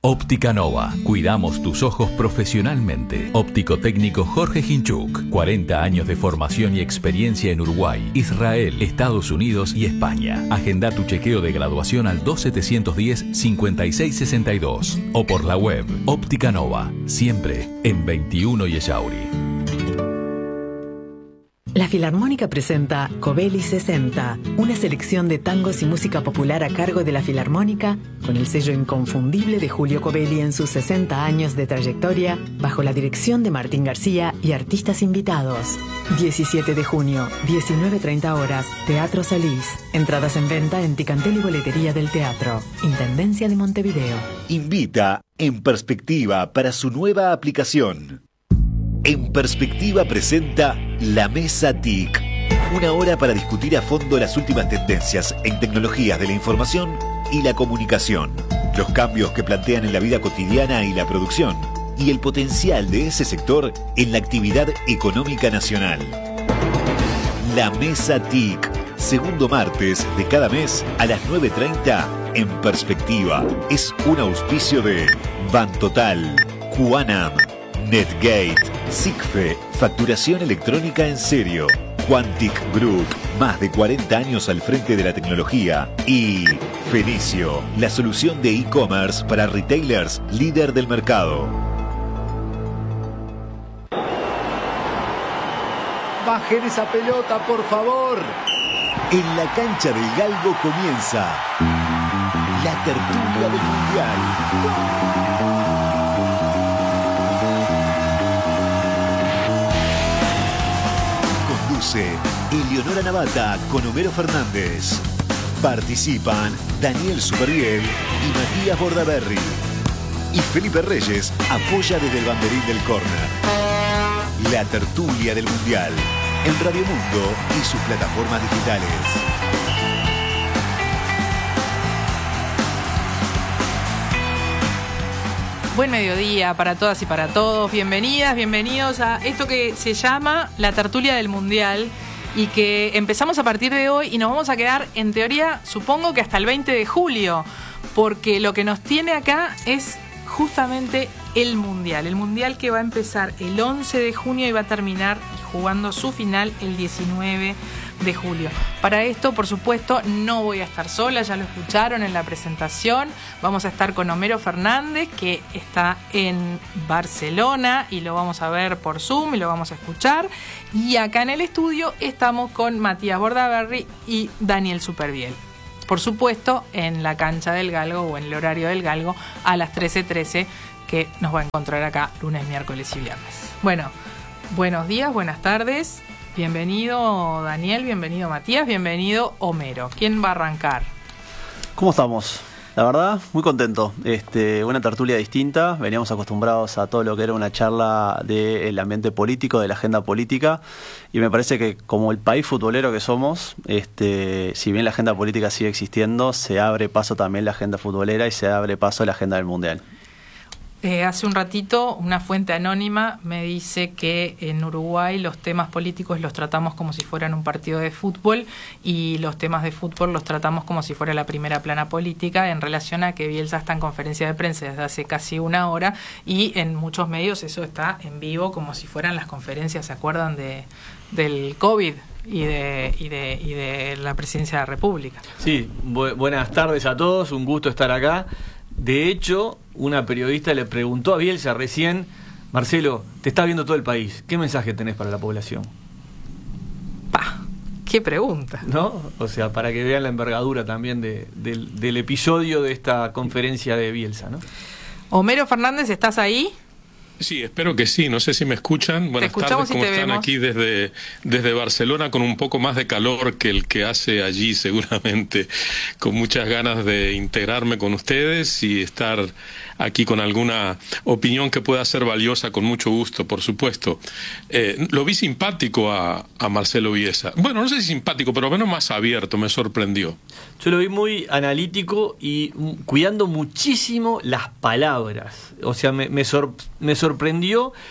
Óptica Nova. Cuidamos tus ojos profesionalmente. Óptico técnico Jorge Ginchuk. 40 años de formación y experiencia en Uruguay, Israel, Estados Unidos y España. Agenda tu chequeo de graduación al 2710-5662 o por la web. Óptica Nova. Siempre en 21 y Echauri. La Filarmónica presenta Covelli 60, una selección de tangos y música popular a cargo de la Filarmónica, con el sello inconfundible de Julio Covelli en sus 60 años de trayectoria, bajo la dirección de Martín García y artistas invitados. 17 de junio, 19:30 horas, Teatro Solís. Entradas en venta en Ticantel y Boletería del Teatro, Intendencia de Montevideo. Invita En Perspectiva para su nueva aplicación. En Perspectiva presenta La Mesa TIC. Una hora para discutir a fondo las últimas tendencias en tecnologías de la información y la comunicación, los cambios que plantean en la vida cotidiana y la producción, y el potencial de ese sector en la actividad económica nacional. La Mesa TIC, segundo martes de cada mes a las 9:30 en Perspectiva. Es un auspicio de Bantotal, Juanam, Netgate, SICFE, facturación electrónica en serio, Quantic Group, más de 40 años al frente de la tecnología, y Fenicio, la solución de e-commerce para retailers líder del mercado. Bajen esa pelota, por favor. En la cancha del Galgo comienza la tertulia del Mundial. Eleonora Navata con Homero Fernández. Participan Daniel Superviel y Matías Bordaberry. Y Felipe Reyes apoya desde el banderín del córner. La tertulia del Mundial en Radio Mundo y sus plataformas digitales. Buen mediodía para todas y para todos. Bienvenidas, bienvenidos a esto que se llama la tertulia del Mundial y que empezamos a partir de hoy y nos vamos a quedar, en teoría, supongo que hasta el 20 de julio, porque lo que nos tiene acá es justamente el Mundial que va a empezar el 11 de junio y va a terminar jugando su final el 19 de julio. Para esto, por supuesto, no voy a estar sola, ya lo escucharon en la presentación. Vamos a estar con Homero Fernández, que está en Barcelona y lo vamos a ver por Zoom y lo vamos a escuchar. Y acá en el estudio estamos con Matías Bordaberry y Daniel Superviel. Por supuesto, en la cancha del Galgo o en el horario del Galgo a las 13:13, que nos va a encontrar acá lunes, miércoles y viernes. Bueno, buenos días, buenas tardes. Bienvenido Daniel, bienvenido Matías, bienvenido Homero. ¿Quién va a arrancar? ¿Cómo estamos? La verdad, muy contento. Una tertulia distinta. Veníamos acostumbrados a todo lo que era una charla del ambiente político, de la agenda política. Y me parece que como el país futbolero que somos, si bien la agenda política sigue existiendo, se abre paso también la agenda futbolera y se abre paso la agenda del Mundial. Hace un ratito una fuente anónima me dice que en Uruguay los temas políticos los tratamos como si fueran un partido de fútbol y los temas de fútbol los tratamos como si fuera la primera plana política, en relación a que Bielsa está en conferencia de prensa desde hace casi una hora y en muchos medios eso está en vivo como si fueran las conferencias, ¿se acuerdan del COVID? Y de la presidencia de la República. Sí, buenas tardes a todos, un gusto estar acá. De hecho, una periodista le preguntó a Bielsa recién: Marcelo, te está viendo todo el país, ¿qué mensaje tenés para la población? ¡Qué pregunta! ¿No? O sea, para que vean la envergadura también del episodio de esta conferencia de Bielsa, ¿no? Homero Fernández, ¿estás ahí? Sí, espero que sí. No sé si me escuchan. Buenas tardes, ¿cómo están? Aquí desde Barcelona, con un poco más de calor que el que hace allí, seguramente, con muchas ganas de integrarme con ustedes y estar aquí con alguna opinión que pueda ser valiosa, con mucho gusto, por supuesto. Lo vi simpático a Marcelo Bielsa. Bueno, no sé si simpático, pero menos más abierto, me sorprendió. Yo lo vi muy analítico y cuidando muchísimo las palabras. O sea, me sorprendió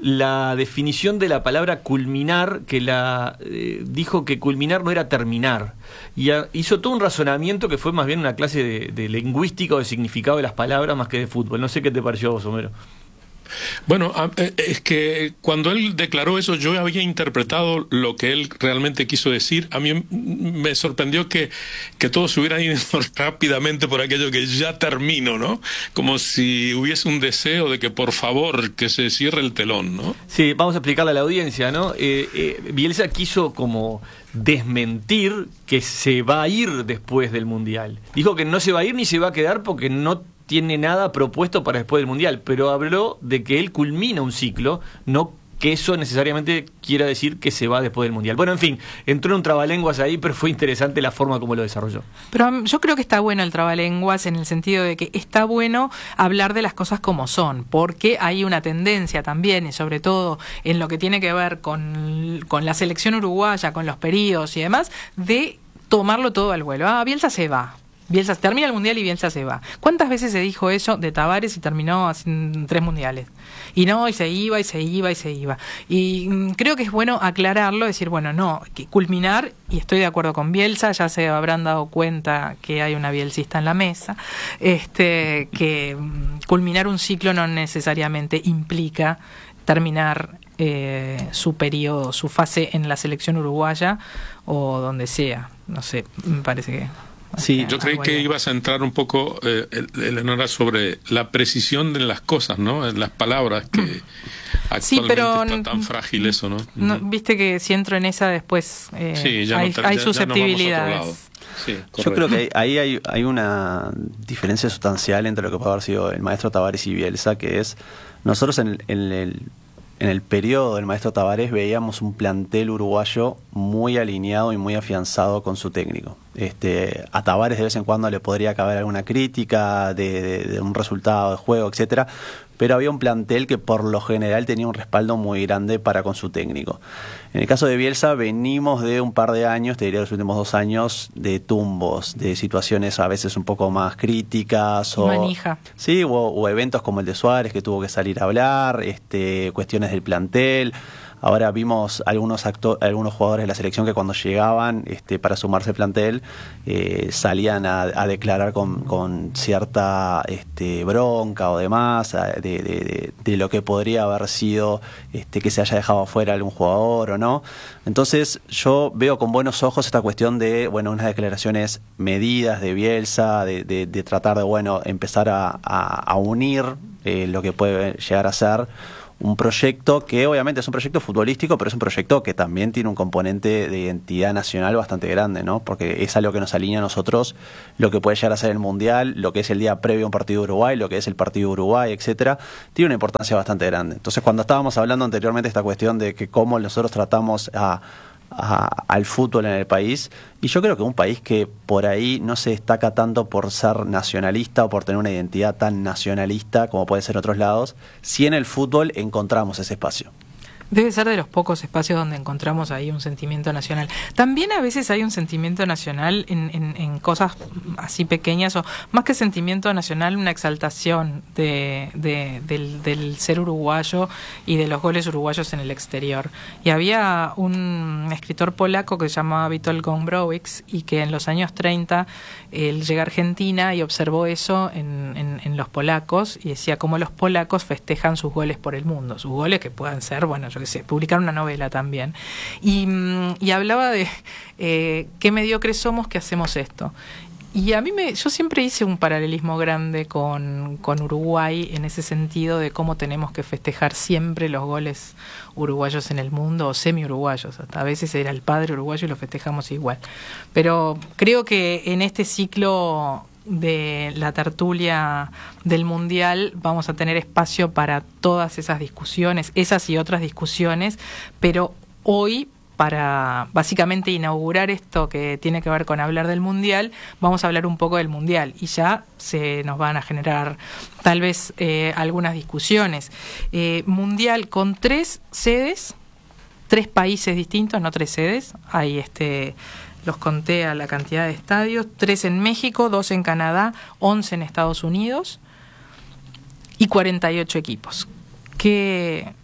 la definición de la palabra culminar, que dijo que culminar no era terminar. Y hizo todo un razonamiento que fue más bien una clase de lingüística o de significado de las palabras más que de fútbol. No sé qué te pareció a vos, Homero. Bueno, es que cuando él declaró eso yo había interpretado lo que él realmente quiso decir. A mí me sorprendió que todos se hubieran ido rápidamente por aquello que ya termino, ¿no? Como si hubiese un deseo de que por favor que se cierre el telón, ¿no? Sí, vamos a explicarle a la audiencia, ¿no? Bielsa quiso como desmentir que se va a ir después del Mundial. Dijo que no se va a ir ni se va a quedar porque no tiene nada propuesto para después del Mundial, pero habló de que él culmina un ciclo, no que eso necesariamente quiera decir que se va después del Mundial. Bueno, en fin, entró en un trabalenguas ahí, pero fue interesante la forma como lo desarrolló. Pero yo creo que está bueno el trabalenguas en el sentido de que está bueno hablar de las cosas como son, porque hay una tendencia también, y sobre todo en lo que tiene que ver con la selección uruguaya, con los periodos y demás, de tomarlo todo al vuelo. Bielsa se va. Bielsa termina el Mundial y Bielsa se va. ¿Cuántas veces se dijo eso de Tavares y terminó en 3 mundiales? Y no, y se iba, y se iba, y se iba. Y creo que es bueno aclararlo, decir, bueno, no, que culminar, y estoy de acuerdo con Bielsa, ya se habrán dado cuenta que hay una bielcista en la mesa, que culminar un ciclo no necesariamente implica terminar su periodo, su fase en la selección uruguaya o donde sea. No sé, me parece que... Sí, yo creí que ibas a entrar un poco, Eleonora, sobre la precisión de las cosas, ¿no? En las palabras, que actualmente está tan frágil eso, ¿no? Viste que si entro en esa después hay susceptibilidades. Sí, yo creo que ahí hay una diferencia sustancial entre lo que puede haber sido el maestro Tavares y Bielsa, que es, nosotros en el periodo del maestro Tavares veíamos un plantel uruguayo muy alineado y muy afianzado con su técnico. A Tavares de vez en cuando le podría caber alguna crítica de un resultado de juego, etcétera, pero había un plantel que por lo general tenía un respaldo muy grande para con su técnico. En el caso de Bielsa venimos de un par de años, te diría los últimos 2 años, de tumbos, de situaciones a veces un poco más críticas o manija. Sí, o eventos como el de Suárez, que tuvo que salir a hablar, cuestiones del plantel. Ahora vimos algunos jugadores de la selección que cuando llegaban para sumarse al plantel salían a declarar con cierta bronca o demás de lo que podría haber sido que se haya dejado afuera algún jugador o no. Entonces yo veo con buenos ojos esta cuestión de unas declaraciones medidas de Bielsa, de tratar de empezar a unir lo que puede llegar a ser un proyecto que obviamente es un proyecto futbolístico, pero es un proyecto que también tiene un componente de identidad nacional bastante grande, ¿no? Porque es algo que nos alinea a nosotros, lo que puede llegar a ser el Mundial, lo que es el día previo a un partido de Uruguay, lo que es el partido de Uruguay, etcétera, tiene una importancia bastante grande. Entonces, cuando estábamos hablando anteriormente de esta cuestión de que cómo nosotros tratamos al fútbol en el país, y yo creo que un país que por ahí no se destaca tanto por ser nacionalista o por tener una identidad tan nacionalista como puede ser en otros lados, si en el fútbol encontramos ese espacio. Debe ser de los pocos espacios donde encontramos ahí un sentimiento nacional. También a veces hay un sentimiento nacional en cosas así pequeñas, o más que sentimiento nacional, una exaltación del ser uruguayo y de los goles uruguayos en el exterior. Y había un escritor polaco que se llamaba Witold Gombrowicz y que en los años 30 él llega a Argentina y observó eso en los polacos y decía cómo los polacos festejan sus goles por el mundo, sus goles que puedan ser, publicar una novela también. Y hablaba de qué mediocres somos que hacemos esto. Y yo siempre hice un paralelismo grande con Uruguay en ese sentido de cómo tenemos que festejar siempre los goles uruguayos en el mundo, o semi-uruguayos. Hasta a veces era el padre uruguayo y lo festejamos igual. Pero creo que en este ciclo de la tertulia del Mundial vamos a tener espacio para todas esas discusiones, esas y otras discusiones, pero hoy, para básicamente inaugurar esto que tiene que ver con hablar del Mundial, vamos a hablar un poco del Mundial y ya se nos van a generar tal vez algunas discusiones. Mundial con 3 sedes, 3 países distintos, no 3 sedes, hay los conté a la cantidad de estadios, 3 en México, 2 en Canadá, 11 en Estados Unidos y 48 equipos. ¿Qué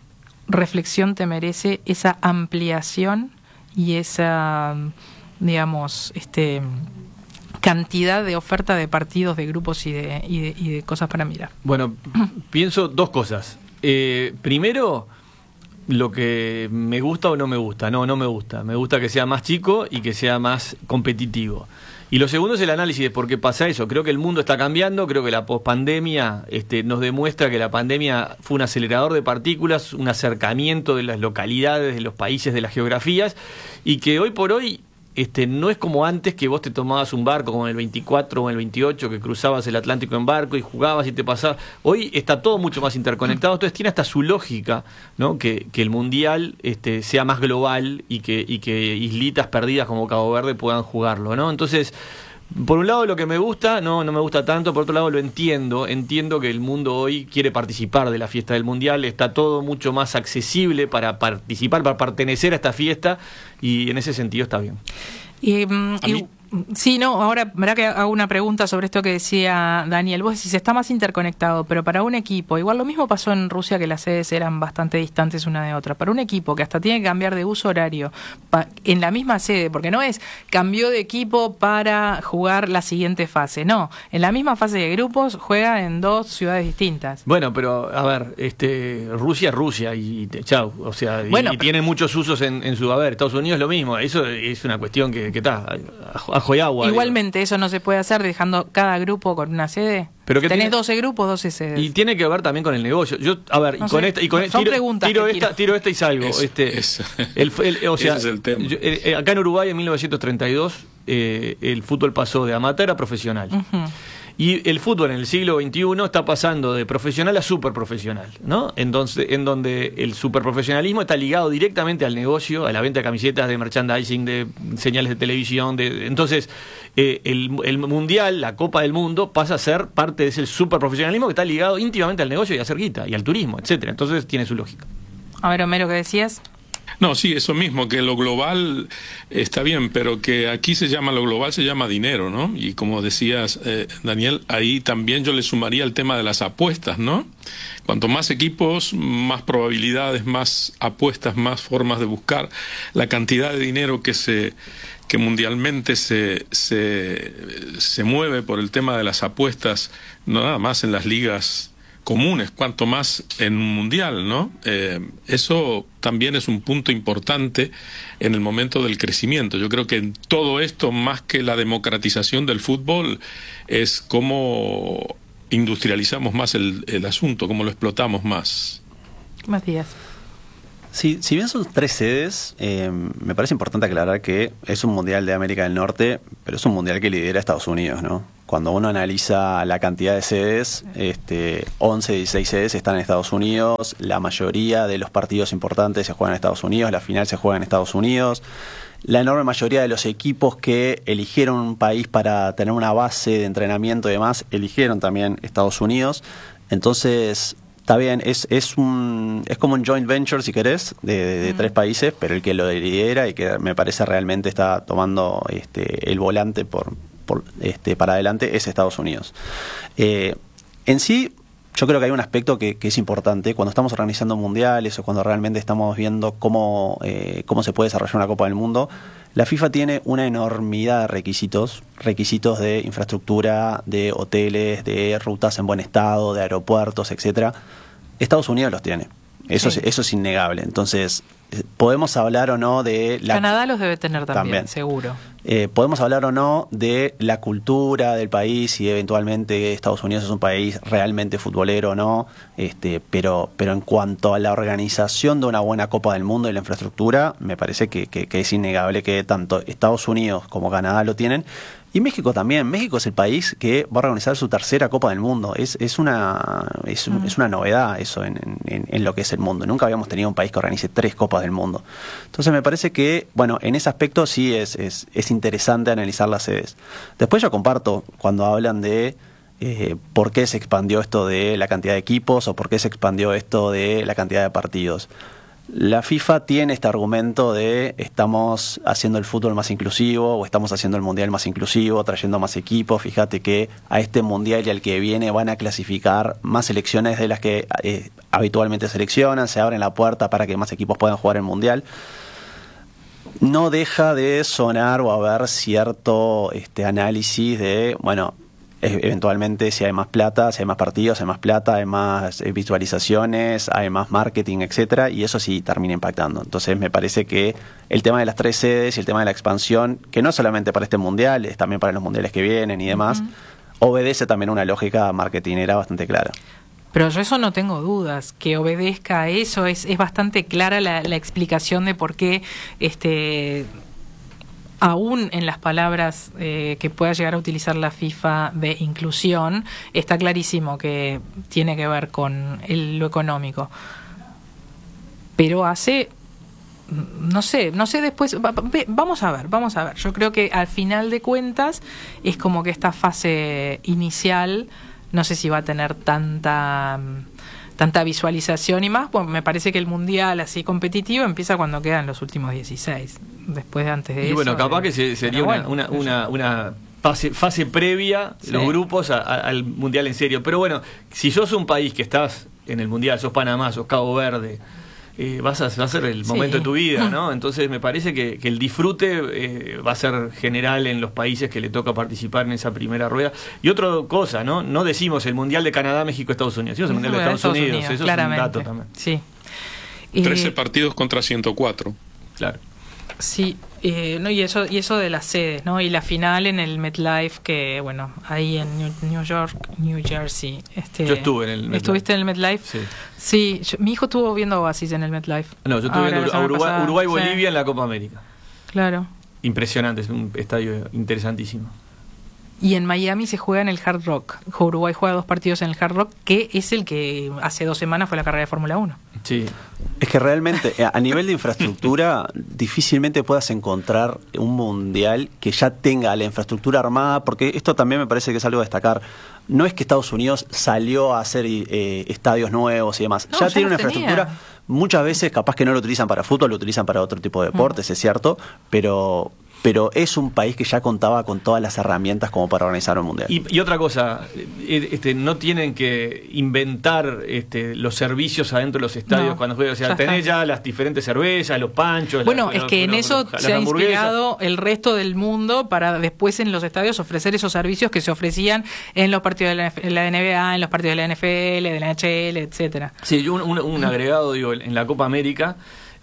reflexión te merece esa ampliación y esa, digamos, cantidad de oferta de partidos, de grupos y de cosas para mirar? Bueno, pienso dos cosas. Primero, lo que me gusta o no me gusta. No me gusta. Me gusta que sea más chico y que sea más competitivo. Y lo segundo es el análisis de por qué pasa eso. Creo que el mundo está cambiando, creo que la pospandemia nos demuestra que la pandemia fue un acelerador de partículas, un acercamiento de las localidades, de los países, de las geografías, y que hoy por hoy no es como antes, que vos te tomabas un barco como en el 24 o en el 28, que cruzabas el Atlántico en barco y jugabas y te pasabas. Hoy está todo mucho más interconectado, entonces tiene hasta su lógica, ¿no? Que el Mundial sea más global y que islitas perdidas como Cabo Verde puedan jugarlo, ¿no? Entonces, por un lado lo que me gusta, no me gusta tanto, por otro lado lo entiendo que el mundo hoy quiere participar de la fiesta del Mundial, está todo mucho más accesible para participar, para pertenecer a esta fiesta, y en ese sentido está bien. Sí, no, ahora, verá que hago una pregunta sobre esto que decía Daniel. Vos decís, está más interconectado, pero para un equipo, igual lo mismo pasó en Rusia, que las sedes eran bastante distantes una de otra. Para un equipo que hasta tiene que cambiar de uso horario en la misma sede, porque no es cambió de equipo para jugar la siguiente fase, no, en la misma fase de grupos juega en dos ciudades distintas. Bueno, pero a ver, Rusia es Rusia y chau, o sea, bueno, y tiene muchos usos en su, Estados Unidos es lo mismo, eso es una cuestión que está ajo y agua. Igualmente, eso no se puede hacer dejando cada grupo con una sede. Pero que tenés 12 grupos, 12 sedes. Y tiene que ver también con el negocio. Yo, a ver, no sé, tiro esta y salgo. Ese es el tema. Acá en Uruguay, en 1932, el fútbol pasó de amateur a profesional. Uh-huh. Y el fútbol en el siglo XXI está pasando de profesional a superprofesional, ¿no? Entonces, en donde el superprofesionalismo está ligado directamente al negocio, a la venta de camisetas, de merchandising, de señales de televisión. Entonces, el Mundial, la Copa del Mundo, pasa a ser parte de ese superprofesionalismo que está ligado íntimamente al negocio y a hacer guita, y al turismo, etcétera. Entonces, tiene su lógica. A ver, Homero, ¿qué decías? No, sí, eso mismo, que lo global está bien, pero que aquí lo global se llama dinero, ¿no? Y como decías, Daniel, ahí también yo le sumaría el tema de las apuestas, ¿no? Cuanto más equipos, más probabilidades, más apuestas, más formas de buscar. La cantidad de dinero que mundialmente se mueve por el tema de las apuestas, no nada más en las ligas comunes, cuanto más en un mundial, ¿no? Eso también es un punto importante en el momento del crecimiento. Yo creo que en todo esto, más que la democratización del fútbol, es cómo industrializamos más el asunto, cómo lo explotamos más. Matías. Sí, si bien son 3 sedes, me parece importante aclarar que es un mundial de América del Norte, pero es un mundial que lidera Estados Unidos, ¿no? Cuando uno analiza la cantidad de sedes, 11, 16 sedes están en Estados Unidos, la mayoría de los partidos importantes se juegan en Estados Unidos, la final se juega en Estados Unidos, la enorme mayoría de los equipos que eligieron un país para tener una base de entrenamiento y demás, eligieron también Estados Unidos. Entonces, está bien, es como un joint venture, si querés, de 3 países, pero el que lo lidera y que me parece realmente está tomando el volante para adelante es Estados Unidos. En sí, yo creo que hay un aspecto que es importante cuando estamos organizando mundiales o cuando realmente estamos viendo cómo se puede desarrollar una Copa del Mundo. La FIFA tiene una enormidad de requisitos de infraestructura, de hoteles, de rutas en buen estado, de aeropuertos, etcétera. Estados Unidos los tiene. Eso es innegable. Entonces, podemos hablar o no de Canadá los debe tener también. Seguro. Podemos hablar o no de la cultura del país y eventualmente Estados Unidos es un país realmente futbolero o no, pero en cuanto a la organización de una buena Copa del Mundo y la infraestructura, me parece que es innegable que tanto Estados Unidos como Canadá lo tienen. Y México también. México es el país que va a organizar su 3ª Copa del Mundo. Es una novedad eso en lo que es el mundo. Nunca habíamos tenido un país que organice 3 Copas del Mundo. Entonces me parece que, bueno, en ese aspecto sí es interesante analizar las sedes. Después yo comparto cuando hablan de por qué se expandió esto de la cantidad de equipos o por qué se expandió esto de la cantidad de partidos. La FIFA tiene este argumento de estamos haciendo el fútbol más inclusivo o estamos haciendo el mundial más inclusivo, trayendo más equipos. Fíjate que a este mundial y al que viene van a clasificar más selecciones de las que habitualmente seleccionan, se abren la puerta para que más equipos puedan jugar el mundial. No deja de sonar o haber cierto análisis de, bueno, eventualmente si hay más plata, si hay más partidos, hay más plata, hay más visualizaciones, hay más marketing, etcétera, y eso sí termina impactando. Entonces me parece que el tema de las 3 sedes y el tema de la expansión, que no solamente para este mundial, es también para los mundiales que vienen y demás, obedece también una lógica marketinera bastante clara. Pero yo eso no tengo dudas, que obedezca a eso, es bastante clara la explicación de por qué aún en las palabras que pueda llegar a utilizar la FIFA de inclusión, está clarísimo que tiene que ver con lo económico. Pero no sé después, vamos a ver. Yo creo que al final de cuentas es como que esta fase inicial, no sé si va a tener tanta visualización y más, pues me parece que el mundial así competitivo empieza cuando quedan los últimos 16. Después de antes de eso. Y bueno, capaz que sería una fase previa, sí, los grupos al mundial en serio. Pero bueno, si sos un país que estás en el mundial, sos Panamá, sos Cabo Verde, va a ser el momento de tu vida, ¿no? Entonces me parece que el disfrute va a ser general en los países que le toca participar en esa primera rueda. Y otra cosa, ¿no? No decimos el mundial de Canadá, México, Estados Unidos, sino el mundial de Estados Unidos. Eso claramente es un dato también. Sí. 13 partidos contra 104. Claro. Sí, no, y eso de las sedes, ¿no? Y la final en el MetLife, que bueno, ahí en New Jersey. Yo estuve en el MetLife. ¿Estuviste en el MetLife? Sí, mi hijo estuvo viendo Oasis en el MetLife. No, yo estuve viendo Uruguay-Bolivia, sí, en la Copa América. Claro. Impresionante, es un estadio interesantísimo. Y en Miami se juega en el Hard Rock. Uruguay juega 2 partidos en el Hard Rock, que es el que hace 2 semanas fue la carrera de Fórmula 1. Sí. Es que realmente, a nivel de infraestructura, difícilmente puedas encontrar un mundial que ya tenga la infraestructura armada, porque esto también me parece que es algo a destacar. No es que Estados Unidos salió a hacer estadios nuevos y demás. No, ya tiene una infraestructura. Muchas veces capaz que no lo utilizan para fútbol, lo utilizan para otro tipo de deportes, es cierto, pero es un país que ya contaba con todas las herramientas como para organizar un mundial. Y otra cosa, no tienen que inventar los servicios adentro de los estadios cuando juegan. O sea, tenés ya las diferentes cervezas, los panchos. Bueno, es que en eso se ha inspirado el resto del mundo para después en los estadios ofrecer esos servicios que se ofrecían en los partidos de la NBA, en los partidos de la NFL, de la NHL, etcétera. Sí, yo un agregado, digo, en la Copa América,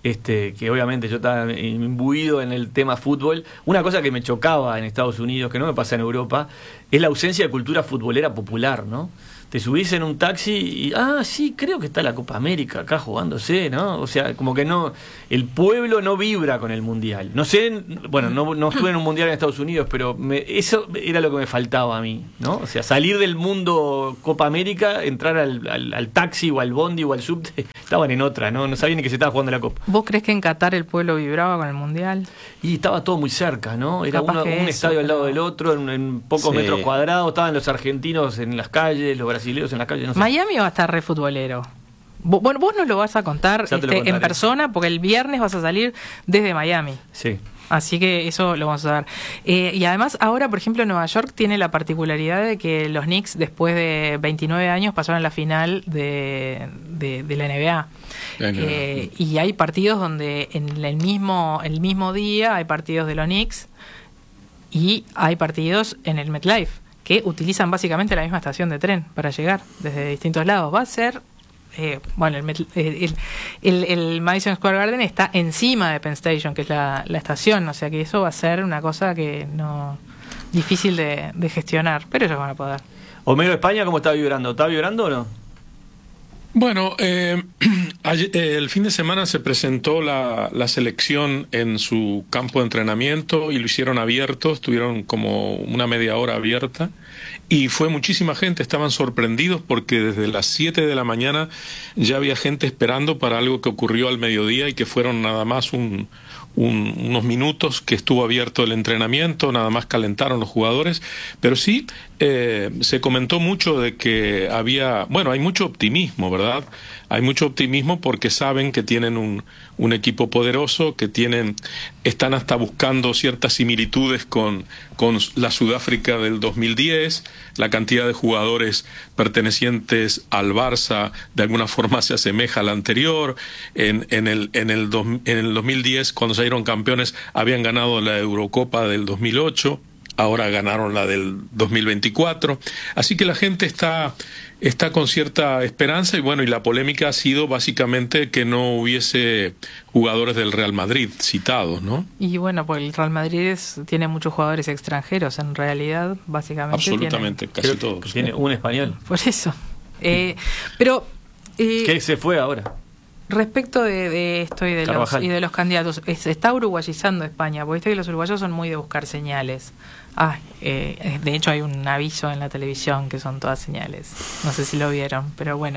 que obviamente yo estaba imbuido en el tema fútbol. Una cosa que me chocaba en Estados Unidos, que no me pasa en Europa, es la ausencia de cultura futbolera popular, ¿no? Te subís en un taxi y, sí, creo que está la Copa América acá jugándose, ¿no? O sea, como que no, el pueblo no vibra con el mundial. No sé, bueno, no estuve en un mundial en Estados Unidos, pero eso era lo que me faltaba a mí, ¿no? O sea, salir del mundo Copa América, entrar al taxi o al bondi o al subte, estaban en otra, ¿no? No sabían ni que se estaba jugando la Copa. ¿Vos crees que en Qatar el pueblo vibraba con el mundial? Y estaba todo muy cerca, ¿no? Era un estadio al lado del otro, en pocos metros cuadrados, estaban los argentinos en las calles, los brasileños en la calle, no sé. Miami va a estar re futbolero. Bueno, vos nos lo vas a contar en persona, porque el viernes vas a salir desde Miami. Sí. Así que eso lo vamos a ver. Y además ahora, por ejemplo, Nueva York tiene la particularidad de que los Knicks, después de 29 años, pasaron a la final de la NBA. Y hay partidos donde en el mismo día hay partidos de los Knicks y hay partidos en el MetLife, que utilizan básicamente la misma estación de tren para llegar desde distintos lados. Va a ser, el Madison Square Garden está encima de Penn Station, que es la estación, o sea que eso va a ser una cosa que no difícil de gestionar, pero ellos van a poder. Homero, España, ¿cómo está vibrando? ¿Está vibrando o no? Bueno, el fin de semana se presentó la selección en su campo de entrenamiento y lo hicieron abierto, estuvieron como una media hora abierta y fue muchísima gente, estaban sorprendidos porque desde las 7 de la mañana ya había gente esperando para algo que ocurrió al mediodía y que fueron nada más unos minutos que estuvo abierto el entrenamiento, nada más calentaron los jugadores, pero sí se comentó mucho de que hay mucho optimismo, ¿verdad? Hay mucho optimismo porque saben que tienen un equipo poderoso, que están hasta buscando ciertas similitudes con la Sudáfrica del 2010, la cantidad de jugadores pertenecientes al Barça de alguna forma se asemeja a la anterior. En el 2010, cuando salieron campeones, habían ganado la Eurocopa del 2008. Ahora ganaron la del 2024. Así que la gente está con cierta esperanza y la polémica ha sido básicamente que no hubiese jugadores del Real Madrid citados, ¿no? Y pues el Real Madrid tiene muchos jugadores extranjeros, en realidad, básicamente. Absolutamente, casi todos. Tiene un español. Por eso. Pero... ¿Qué se fue ahora? Respecto de esto y de los candidatos, se está uruguayizando España, porque viste que los uruguayos son muy de buscar señales. De hecho hay un aviso en la televisión que son todas señales. No sé si lo vieron, pero bueno.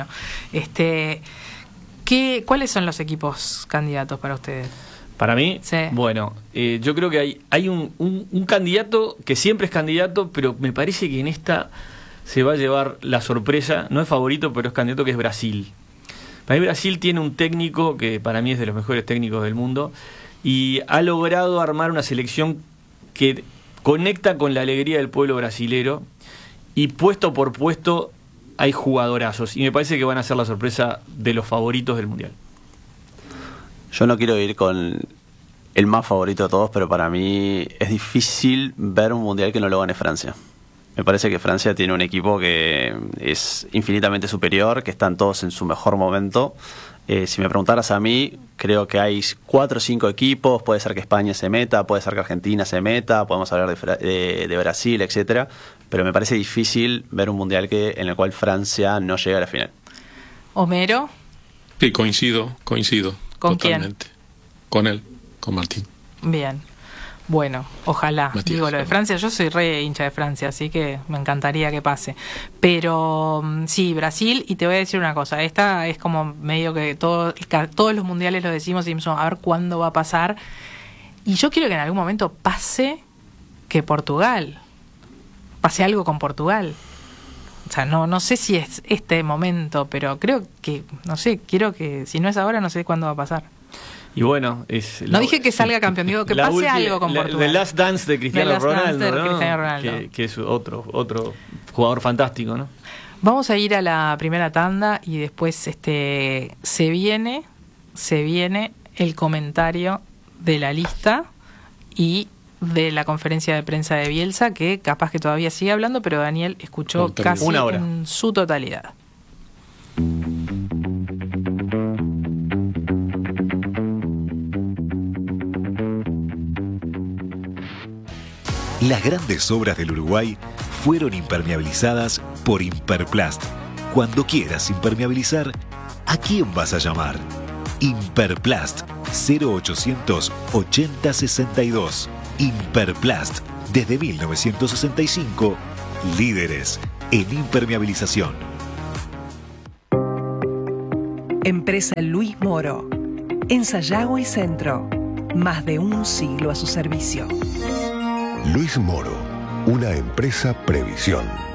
¿Cuáles son los equipos candidatos para ustedes? Para mí, sí. Yo creo que hay un candidato que siempre es candidato, pero me parece que en esta se va a llevar la sorpresa. No es favorito, pero es candidato, que es Brasil. Para mí Brasil tiene un técnico que para mí es de los mejores técnicos del mundo y ha logrado armar una selección que conecta con la alegría del pueblo brasilero, y puesto por puesto hay jugadorazos y me parece que van a ser la sorpresa de los favoritos del Mundial. Yo no quiero ir con el más favorito de todos, pero para mí es difícil ver un Mundial que no lo gane Francia. Me parece que Francia tiene un equipo que es infinitamente superior, que están todos en su mejor momento. Si me preguntaras a mí, creo que hay 4 o 5 equipos. Puede ser que España se meta, puede ser que Argentina se meta, podemos hablar de Brasil, etcétera. Pero me parece difícil ver un Mundial en el cual Francia no llegue a la final. ¿Homero? Sí, coincido. ¿Con totalmente. quién? Con él, con Martín. Bien. Bueno, ojalá. Matías, digo, lo de Francia, yo soy re hincha de Francia, así que me encantaría que pase. Pero sí, Brasil, y te voy a decir una cosa, esta es como medio que todos los mundiales lo decimos y decimos, a ver cuándo va a pasar. Y yo quiero que en algún momento pase algo con Portugal. O sea, no sé si es este momento, pero creo que, no sé, quiero que, si no es ahora, no sé cuándo va a pasar. Y bueno, no dije que salga campeón, digo que pase algo con Portugal. The Last Dance de Cristiano Ronaldo, que es otro jugador fantástico, ¿no? Vamos a ir a la primera tanda y después se viene el comentario de la lista y de la conferencia de prensa de Bielsa, que capaz que todavía sigue hablando, pero Daniel escuchó casi una hora en su totalidad. Las grandes obras del Uruguay fueron impermeabilizadas por Imperplast. Cuando quieras impermeabilizar, ¿a quién vas a llamar? Imperplast 0800 80 62. Imperplast, desde 1965, líderes en impermeabilización. Empresa Luis Moro. En Sayago y Centro. Más de un siglo a su servicio. Luis Moro, una empresa Previsión.